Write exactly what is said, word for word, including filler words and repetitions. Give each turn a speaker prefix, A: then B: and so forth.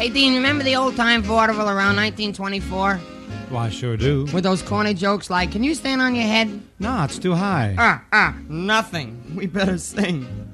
A: Hey, Dean, remember the old-time vaudeville around nineteen twenty-four?
B: Well, I sure do.
A: With those corny jokes like, can you stand on your head?
B: No, it's too high.
A: Ah, ah, nothing. We better sing.